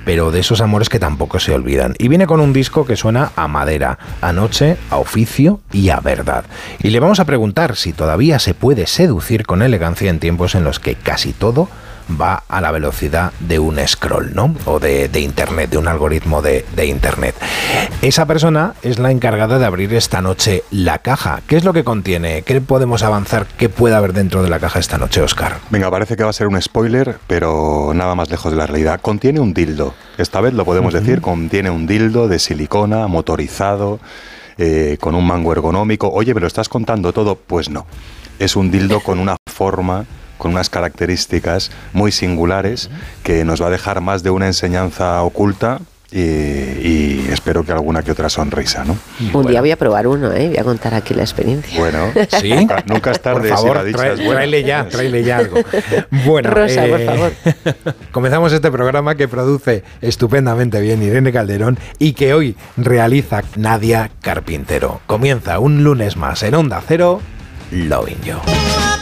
pero de esos amores que tampoco se olvidan. Y viene con un disco que suena a madera, a noche, a oficio y a verdad. Y le vamos a preguntar si todavía se puede seducir con elegancia en tiempos en los que casi todo va a la velocidad de un scroll, ¿no? O de internet, de un algoritmo de internet. Esa persona es la encargada de abrir esta noche la caja. ¿Qué es lo que contiene? ¿Qué podemos avanzar? ¿Qué puede haber dentro de la caja esta noche, Óscar? Venga, parece que va a ser un spoiler, pero nada más lejos de la realidad. Contiene un dildo. Esta vez lo podemos decir, contiene un dildo de silicona, motorizado, con un mango ergonómico. Oye, ¿me lo estás contando todo? Pues no. Es un dildo con una forma, con unas características muy singulares que nos va a dejar más de una enseñanza oculta y espero que alguna que otra sonrisa, ¿no? Un día voy a probar uno, voy a contar aquí la experiencia. Bueno, ¿sí? Nunca es tarde. Por favor, si la dicha es buena. tráele ya algo. Bueno, Rosa, por favor. Comenzamos este programa que produce estupendamente bien Irene Calderón y que hoy realiza Nadia Carpintero. Comienza un lunes más en Onda Cero, Loving You.